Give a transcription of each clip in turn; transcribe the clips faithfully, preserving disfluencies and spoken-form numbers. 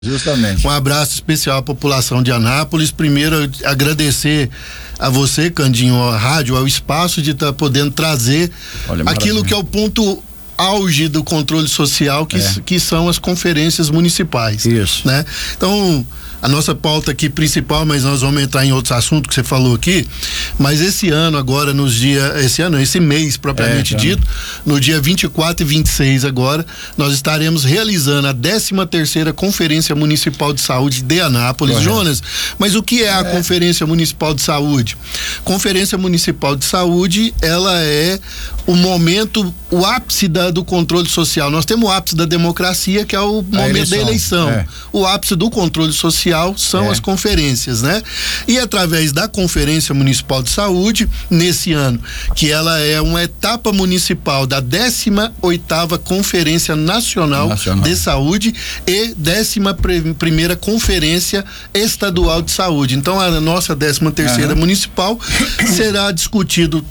Justamente. Um abraço especial à população de Anápolis. Primeiro, agradecer a você, Candinho, a rádio, ao espaço de estar tá podendo trazer Olha, aquilo que é o ponto auge do controle social, que, é. que são as conferências municipais. Isso. Né? Então, a nossa pauta aqui principal, mas nós vamos entrar em outros assuntos que você falou aqui, mas esse ano agora, nos dias, esse ano, esse mês propriamente é, dito, no dia vinte e quatro e vinte e seis agora, nós estaremos realizando a décima terceira Conferência Municipal de Saúde de Anápolis. Correto. Jonas, mas o que é a é. Conferência Municipal de Saúde? Conferência Municipal de Saúde, ela é o momento, o ápice da, do controle social. Nós temos o ápice da democracia, que é o momento eleição. da eleição. É. O ápice do controle social são é. as conferências, né? E através da Conferência Municipal de Saúde, nesse ano, que ela é uma etapa municipal da décima oitava Conferência Nacional, Nacional. de Saúde e décima primeira Conferência Estadual de Saúde. Então, a nossa décima terceira uhum. municipal será discutido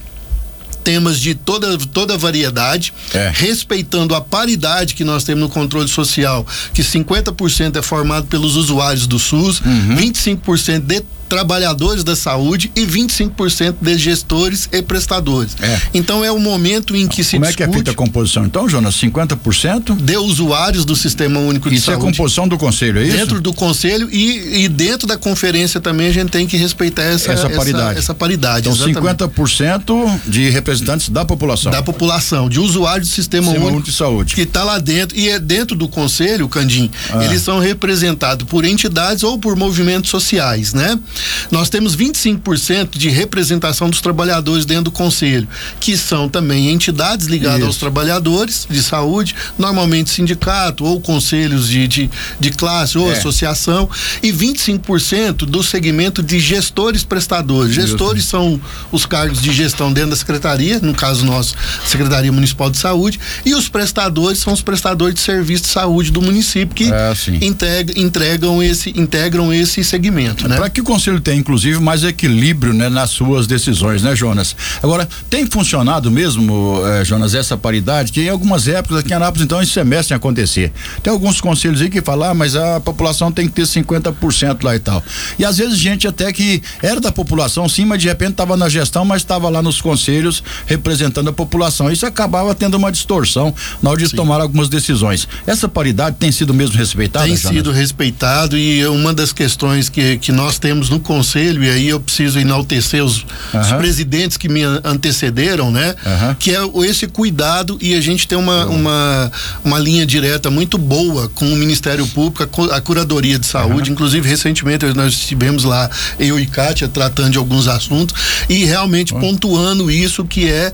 temas de toda, toda variedade, é. respeitando a paridade que nós temos no controle social, que cinquenta por cento é formado pelos usuários do SUS, uhum. vinte e cinco por cento de trabalhadores da saúde e vinte e cinco por cento de gestores e prestadores. É. Então é o momento em que se Como discute... é que é feita a composição então, Jonas? cinquenta por cento? De usuários do Sistema Único de isso Saúde. Isso é composição do Conselho, é isso? Dentro do Conselho e, e dentro da conferência também a gente tem que respeitar essa, essa paridade. Essa, essa paridade. Então exatamente. cinquenta por cento de representantes da população. Da população, de usuários do Sistema, Sistema Único, Único de Saúde. Que está lá dentro. E é dentro do Conselho, Candim, ah. eles são representados por entidades ou por movimentos sociais, né? Nós temos vinte e cinco por cento de representação dos trabalhadores dentro do Conselho, que são também entidades ligadas Isso. aos trabalhadores de saúde, normalmente sindicato ou conselhos de, de, de classe ou é. associação, e vinte e cinco por cento do segmento de gestores prestadores. Isso. Gestores são os cargos de gestão dentro da secretaria, no caso nosso, Secretaria Municipal de Saúde, e os prestadores são os prestadores de serviço de saúde do município que é, integra, entregam esse, integram esse segmento, né? Para que o Conselho tenha, inclusive, mais equilíbrio, né, nas suas decisões, né, Jonas? Agora, tem funcionado mesmo, eh, Jonas, essa paridade, que em algumas épocas aqui em Anápolis, então, isso é mestre em acontecer. Tem alguns conselhos aí que falam, ah, mas a população tem que ter cinquenta por cento lá e tal. E às vezes gente até que era da população, sim, mas de repente estava na gestão, mas estava lá nos conselhos representando a população. Isso acabava tendo uma distorção na hora de sim. tomar algumas decisões. Essa paridade tem sido mesmo respeitada, Tem Jonas? sido respeitado, e uma das questões que, que nós temos no conselho, e aí eu preciso enaltecer os, uhum. os presidentes que me antecederam, né? Uhum. Que é esse cuidado, e a gente tem uma, uhum. uma, uma linha direta muito boa com o Ministério Público, a, a Curadoria de Saúde, uhum. inclusive recentemente nós estivemos lá, eu e Kátia, tratando de alguns assuntos e realmente uhum. pontuando isso que é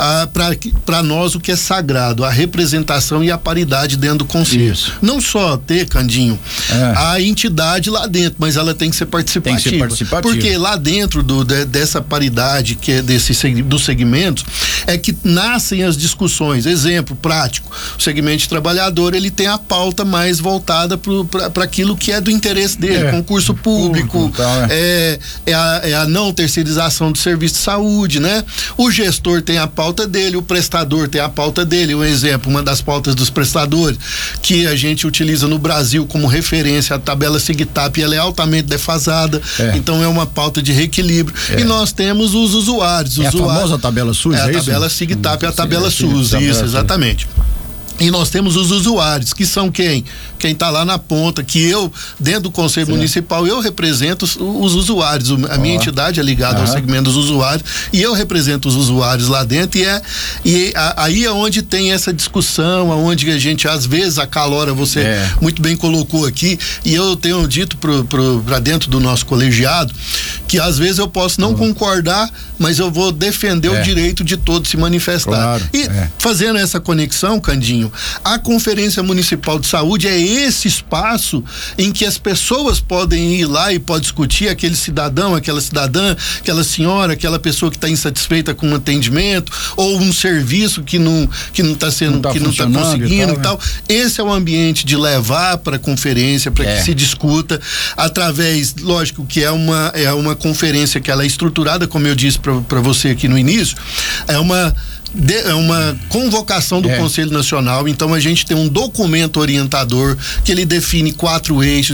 para nós o que é sagrado, a representação e a paridade dentro do Conselho. Isso. Não só ter, Candinho, é. a entidade lá dentro, mas ela tem que ser participativa. Tem que ser participativa. Porque lá dentro do, de, dessa paridade que é desse dos segmentos é que nascem as discussões. Exemplo prático, o segmento de trabalhador, ele tem a pauta mais voltada para aquilo que é do interesse dele, é. concurso público, público tá, é. É, é, a, é a não terceirização do serviço de saúde, né? O gestor tem a pauta dele, o prestador tem a pauta dele. Um exemplo, uma das pautas dos prestadores que a gente utiliza no Brasil como referência, a tabela SIGTAP, ela é altamente defasada, é. então é uma pauta de reequilíbrio. É. E nós temos os usuários. É usuários, a famosa tabela SUS, é, é a isso? tabela SIGTAP é a tabela é, SUS, tabela isso, exatamente. E nós temos os usuários, que são quem? Quem está lá na ponta, que eu, dentro do Conselho Sim. Municipal, eu represento os, os usuários. A minha oh. entidade é ligada uhum. ao segmento dos usuários e eu represento os usuários lá dentro, e é e a, aí é onde tem essa discussão, aonde a gente às vezes acalora, você é. muito bem colocou aqui, e eu tenho dito para dentro do nosso colegiado que às vezes eu posso não uhum. concordar, mas eu vou defender é. o direito de todos se manifestar. Claro. E é. fazendo essa conexão, Candinho, a Conferência Municipal de Saúde é esse espaço em que as pessoas podem ir lá e pode discutir, aquele cidadão, aquela cidadã, aquela senhora, aquela pessoa que está insatisfeita com um atendimento ou um serviço que não que não está sendo, não tá que não está conseguindo e tal, e tal. Esse é o ambiente de levar para a conferência, para é. que se discuta através, lógico que é uma é uma conferência que ela é estruturada, como eu disse para você aqui no início, é uma de, é uma convocação do é. Conselho Nacional, então a gente tem um documento orientador que ele define quatro eixos.